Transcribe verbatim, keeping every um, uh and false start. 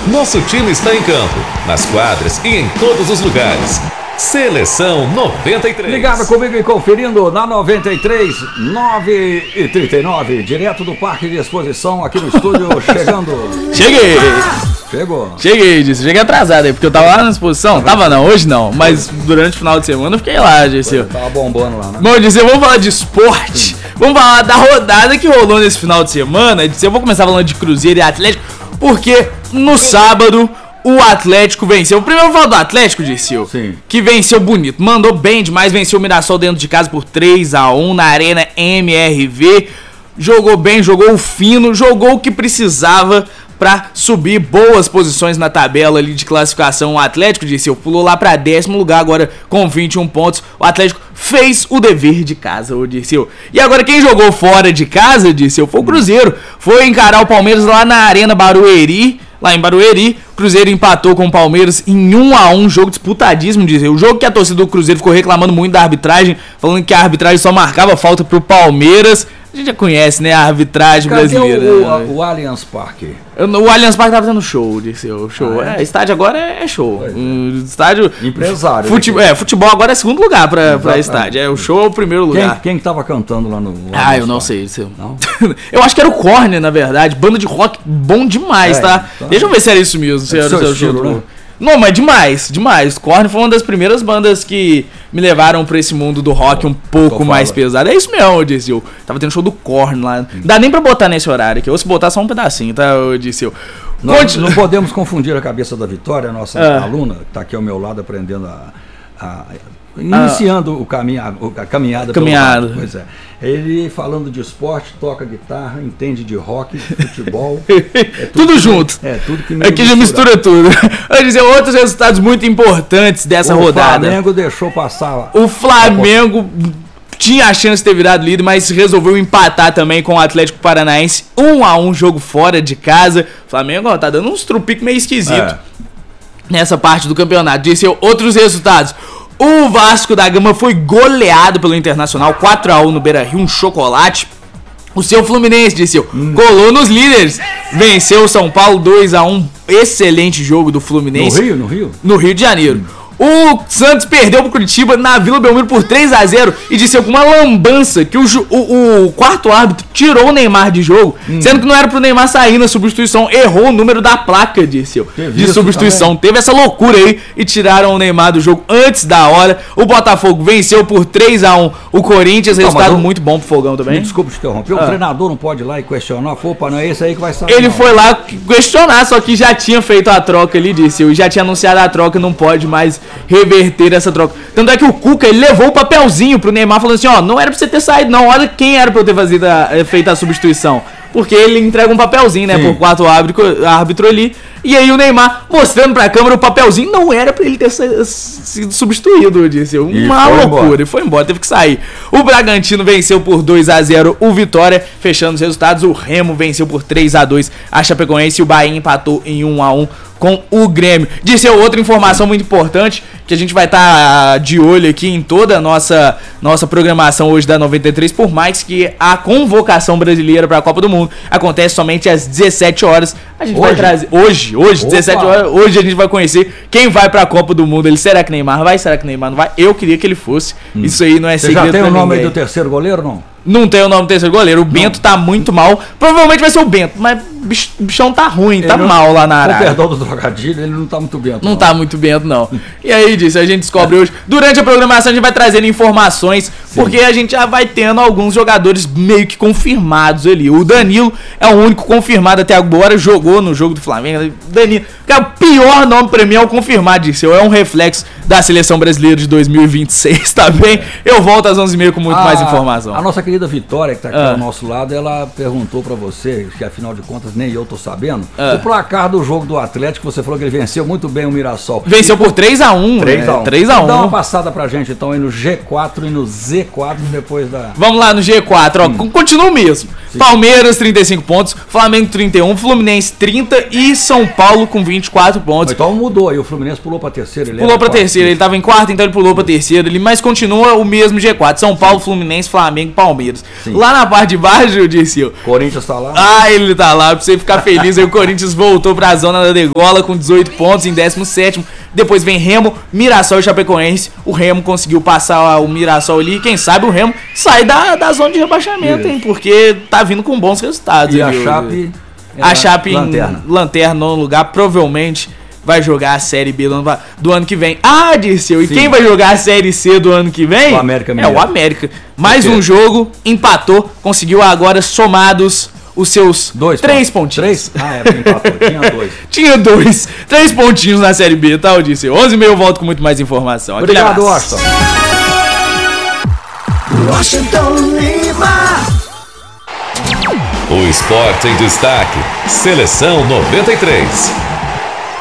Nosso time está em campo, nas quadras e em todos os lugares. Seleção noventa e três. Ligado comigo e conferindo na noventa e três, nove e trinta e nove, direto do Parque de Exposição, aqui no estúdio, chegando. Cheguei! Chegou. Cheguei, disse. Cheguei atrasado aí, porque eu tava lá na exposição. Tava não, hoje não, mas durante o final de semana eu fiquei lá, Dirceu. Tava bombando lá, né? Bom, Dirceu, vamos falar de esporte. Sim. Vamos falar da rodada que rolou nesse final de semana. Dirceu, eu vou começar falando de Cruzeiro e Atlético, porque no sábado o Atlético venceu. Primeiro eu vou falar do Atlético, Dirceu. Sim. Que venceu bonito. Mandou bem demais, venceu o Mirassol dentro de casa por três a um na Arena M R V. Jogou bem, jogou fino, jogou o que precisava pra subir boas posições na tabela ali de classificação. O Atlético, Dirceu, pulou lá pra décimo lugar agora com vinte e um pontos. O Atlético fez o dever de casa, o Dirceu. E agora quem jogou fora de casa, Dirceu, foi o Cruzeiro. Foi encarar o Palmeiras lá na Arena Barueri. Lá em Barueri, o Cruzeiro empatou com o Palmeiras em um a um, jogo disputadíssimo, Dirceu. O jogo que a torcida do Cruzeiro ficou reclamando muito da arbitragem, falando que a arbitragem só marcava falta pro Palmeiras. A gente já conhece, né, a arbitragem Cadê brasileira. O, o, o Allianz Parque? O Allianz Parque tava fazendo show, Dirceu. Show. Ah, é? É, estádio agora é show. Um estádio. Empresário. Futebol, é, futebol agora é segundo lugar pra, pra estádio. É, o show é o primeiro lugar. Quem, quem que tava cantando lá no. Ah, eu não sei, Dirceu. Não? Eu acho que era o Korn, na verdade. Banda de rock bom demais, é, tá? Então... Deixa eu ver se era isso mesmo. Se é era o seu estilo, show. Né? Não, mas demais, demais. Korn foi uma das primeiras bandas que me levaram pra esse mundo do rock um pouco mais pesado. É isso mesmo, Dirceu. Tava tendo show do Korn lá. Não dá nem pra botar nesse horário aqui. Ou se botar só um pedacinho, tá, Dirceu? Nós Conte... não podemos confundir a cabeça da Vitória, nossa ah. aluna, que tá aqui ao meu lado aprendendo a... a... iniciando ah. o caminho, a caminhada. Caminhada. Pois é. Ele falando de esporte, toca guitarra, entende de rock, futebol. É tudo, tudo junto. É, tudo que Aqui já mistura tudo. Eu dizer, outros resultados muito importantes dessa o rodada. O Flamengo deixou passar. O Flamengo tinha a chance de ter virado líder, mas resolveu empatar também com o Atlético Paranaense. um a um, jogo fora de casa. O Flamengo ó, tá dando uns trupicos meio esquisito é. nessa parte do campeonato. Disse outros resultados. O Vasco da Gama foi goleado pelo Internacional quatro a um no Beira-Rio, um chocolate. O seu Fluminense, disse hum. colou nos líderes, venceu o São Paulo dois a um, excelente jogo do Fluminense. No Rio, no Rio? No Rio de Janeiro. Hum. O Santos perdeu pro Curitiba na Vila Belmiro por três a zero e disse com uma lambança que o, o, o quarto árbitro tirou o Neymar de jogo, hum. sendo que não era pro Neymar sair na substituição, errou o número da placa, disse de substituição. Também. Teve essa loucura aí e tiraram o Neymar do jogo antes da hora. O Botafogo venceu por três a um o Corinthians, não, resultado eu, muito bom pro Fogão também. Me desculpa te interromper, ah. o treinador não pode ir lá e questionar, opa, não é esse aí que vai sair. Ele não. foi lá questionar, só que já tinha feito a troca ali, disse e já tinha anunciado a troca, não pode mais reverter essa troca. Tanto é que o Cuca, ele levou o papelzinho pro Neymar falando assim, ó, não era pra você ter saído não, olha quem era pra eu ter fazido a, feito a substituição. Porque ele entrega um papelzinho, né, Sim. por quatro árbitro, árbitro ali, e aí o Neymar mostrando pra câmera o papelzinho, não era pra ele ter sido substituído, eu disse, uma e loucura, embora. e foi embora, teve que sair. O Bragantino venceu por dois a zero o Vitória, fechando os resultados, o Remo venceu por três a dois a Chapecoense e o Bahia empatou em um a um com o Grêmio. Disse outra informação muito importante, que a gente vai estar tá de olho aqui em toda a nossa, nossa programação hoje da noventa e três, por mais que a convocação brasileira para a Copa do Mundo acontece somente às dezessete horas. A gente hoje? vai trazer hoje, hoje, Opa. dezessete horas, hoje a gente vai conhecer quem vai para a Copa do Mundo. Ele será que Neymar vai? Será que Neymar não vai? Eu queria que ele fosse. Hum. Isso aí não é Você segredo. já tem o nome ninguém. aí do terceiro goleiro, não? Não tem o nome do terceiro goleiro. O não. Bento tá muito mal. Provavelmente vai ser o Bento, mas o bichão tá ruim, tá ele mal não, lá na área. Com perdão do trocadilho, ele não tá muito bento. Não, não tá muito bento, não. E aí, disso, a gente descobre hoje. Durante a programação, a gente vai trazendo informações, Sim. porque a gente já vai tendo alguns jogadores meio que confirmados ali. O Danilo é o único confirmado até agora, jogou no jogo do Flamengo. Danilo, cara, o pior nome pra mim é o confirmado disso. É um reflexo da seleção brasileira de dois mil e vinte e seis, tá bem? Eu volto às onze e meia com muito a, mais informação. A nossa querida Vitória, que tá aqui ah. ao nosso lado, ela perguntou pra você, que afinal de contas nem eu tô sabendo, ah. o placar do jogo do Atlético, você falou que ele venceu muito bem o Mirassol. Venceu por três a um, três a um. três a um. Dá uma passada pra gente então aí no G quatro e no Z quatro depois da... Vamos lá no G quatro, ó, hum. continua o mesmo. Sim. Palmeiras trinta e cinco pontos, Flamengo trinta e um, Fluminense trinta e São Paulo com vinte vinte e quatro pontos. Então mudou aí, o Fluminense pulou pra terceira. Ele pulou pra terceira, ele tava em quarto, então ele pulou pra terceira, ele, mas continua o mesmo G quatro. São Paulo, Fluminense, Flamengo, Palmeiras. Sim. Lá na parte de baixo, eu disse eu. Corinthians tá lá. Ah, ele tá lá, pra você ficar feliz. Aí o Corinthians voltou pra zona da degola com dezoito pontos em décimo sétimo. Depois vem Remo, Mirassol e Chapecoense. O Remo conseguiu passar o Mirassol ali. Quem sabe o Remo sai da, da zona de rebaixamento, hein? Porque tá vindo com bons resultados. E a Chape... A Chape lanterna. em lanterna, nono lugar, provavelmente vai jogar a Série B do ano, do ano que vem. Ah, Dirceu, e Sim. quem vai jogar a Série C do ano que vem? O América Mineiro. É o América. Mais um jogo, empatou, conseguiu agora somados os seus dois três pontinhos. Três? Ah, é, porque empatou. Tinha dois. Tinha dois. Três pontinhos na Série B, tá, Dirceu? onze e meia eu volto com muito mais informação. Obrigado, Washington. Washington Lima. O esporte em destaque. Seleção noventa e três.